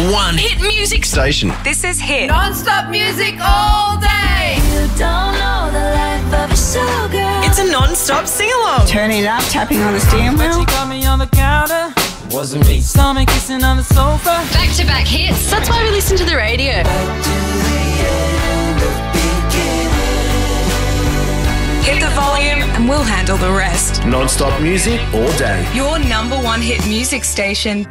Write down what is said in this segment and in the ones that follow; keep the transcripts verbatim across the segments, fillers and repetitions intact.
one hit music station. This is Hit. Non-stop music all day. You don't know the life of a showgirl. It's a non-stop sing-along. Turning it up, tapping on the steering When wheel. she got me on the counter, wasn't me. Stomach kissing on the sofa. Back-to-back hits. That's why we listen to the radio. Hit the volume and we'll handle the rest. Non-stop music all day. Your number one hit music station.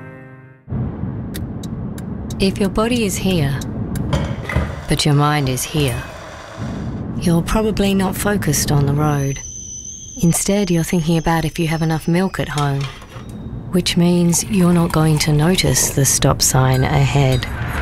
If your body is here, but your mind is here, you're probably not focused on the road. Instead, you're thinking about if you have enough milk at home, which means you're not going to notice the stop sign ahead.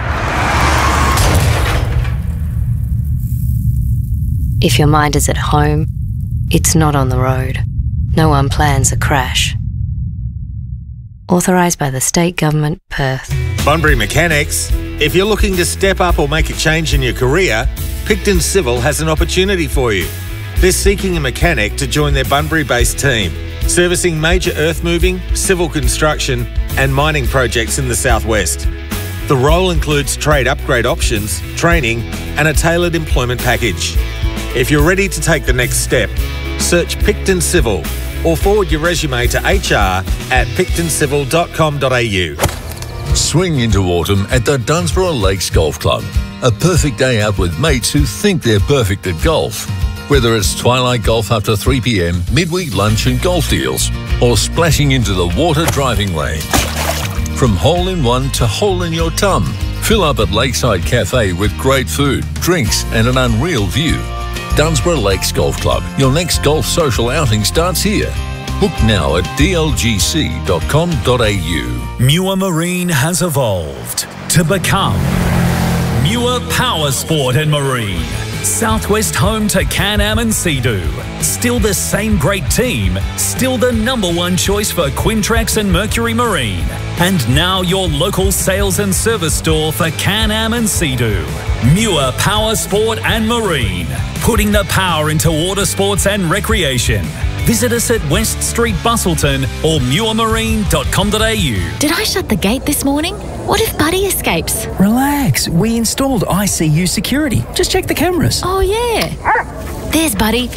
If your mind is at home, it's not on the road. No one plans a crash. Authorised by the State Government, Perth. Bunbury Mechanics. If you're looking to step up or make a change in your career, Picton Civil has an opportunity for you. They're seeking a mechanic to join their Bunbury-based team, servicing major earth moving, civil construction and mining projects in the southwest. The role includes trade upgrade options, training and a tailored employment package. If you're ready to take the next step, search Picton Civil or forward your resume to h r at picton civil dot com dot a u. Swing into autumn at the Dunsborough Lakes Golf Club. A perfect day out with mates who think they're perfect at golf. Whether it's twilight golf up to three p m, midweek lunch and golf deals, or splashing into the water driving range. From hole-in-one to hole-in-your-tum, fill up at Lakeside Cafe with great food, drinks and an unreal view. Dunsborough Lakes Golf Club. Your next golf social outing starts here. Book now at d l g c dot com dot a u. Muir Marine has evolved to become Muir Power Sport and Marine. Southwest home to Can-Am and Sea-Doo. Still the same great team, still the number one choice for Quintrax and Mercury Marine. And now your local sales and service store for Can-Am and Sea-Doo. Muir Power Sport and Marine. Putting the power into water sports and recreation. Visit us at West Street, Bustleton or muir marine dot com dot a u. Did I shut the gate this morning? What if Buddy escapes? Relax, we installed I C U security. Just check the cameras. Oh yeah. There's Buddy.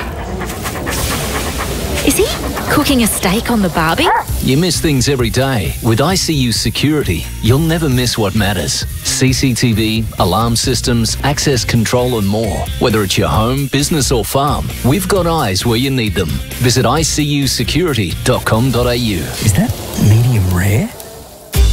Is he cooking a steak on the barbie? You miss things every day. With I C U Security, you'll never miss what matters. C C T V, alarm systems, access control and more. Whether it's your home, business or farm, we've got eyes where you need them. Visit i c u security dot com dot a u. Is that medium rare?